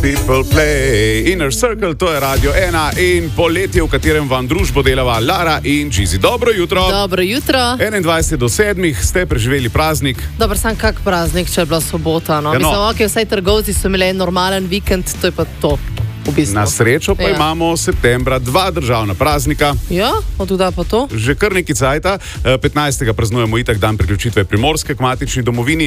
people play. Inner Circle, to je Radio 1 in poletje, v katerem vam družbo delava Lara in Gizi. Dobro jutro. Dobro jutro. 21 do 7 ste preživeli praznik. Dobro, sam kak praznik, če je bila sobota. No? Ja, no. Mislim, ok, vsaj trgovci so imeli normalen vikend, to je pa to. V bistvu. Na srečo pa imamo septembra 2 državna praznika. Ja, od kdaj pa to? Že kar nekaj cajta. 15. praznujemo itak dan priključitve Primorske k matični domovini,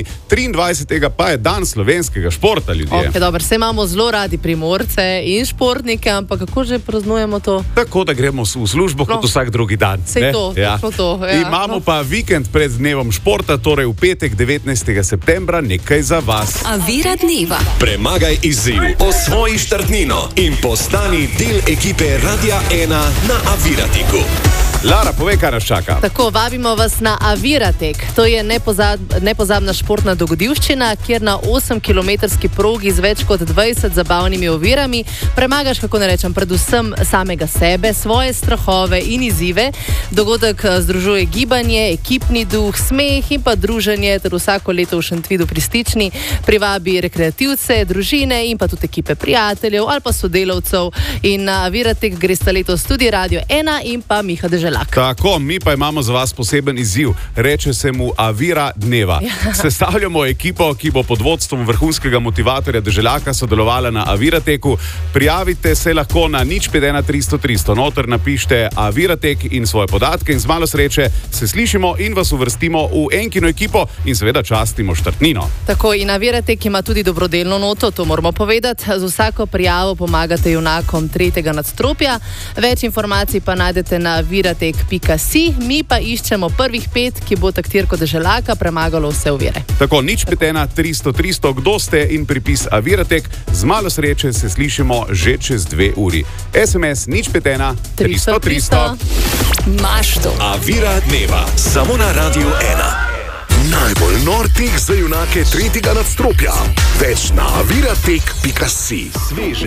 23. pa je dan slovenskega športa, ljudje. Ok, dobro, se imamo zelo radi Primorce in športnike, ampak kako že praznujemo to? Tako, da gremo v službo kot vsak drugi dan. Sej to, točno to. Ja. Imamo pa vikend pred dnevom športa, torej v petek 19. septembra nekaj za vas. Avira dneva. Premagaj izziv, osvoji štartnino in postani del ekipe Radia 1 na Aviratiku. Lara, povej, kaj nas čaka. Tako, vabimo vas na Aviratek. To je nepozabna športna dogodivščina, kjer na 8-kilometrski progi z več kot 20 zabavnimi ovirami premagaš, kako ne rečem, predvsem samega sebe, svoje strahove in izzive. Dogodek združuje gibanje, ekipni duh, smeh in pa druženje, ter vsako leto v Šentvidu pri Stični privabi rekreativce, družine in pa tudi ekipe prijateljev ali pa sodelavcev. In na Aviratek gresta letos tudi Radio 1 in pa Miha Deželak. Tako, mi pa imamo za vas poseben izziv. Reče se mu Avira dneva. Sestavljamo ekipo, ki bo pod vodstvom vrhunskega motivatorja Deželjaka sodelovala na Avirateku. Prijavite se lahko na 051 300 300. Noter napište Aviratek in svoje podatke in z malo sreče se slišimo in vas uvrstimo v enkino ekipo in seveda častimo štartnino. Tako, in Aviratek ima tudi dobrodelno noto, to moramo povedati. Z vsako prijavo pomagate junakom 3. nadstropja. Več informacij pa najdete na aviratek.si. Mi pa iščemo prvih 5, ki bo taktirko Deželjaka premagalo vse ovire. Tako, 051 300 300. Kdo ste in pripis Aviratek. Z malo sreče se slišimo že čez 2 uri. SMS 051 300 300. Mašto. Avira dneva, samo na Radio 1. Najbolj nor tek za junake 3. nadstropja. Več na aviratek.si.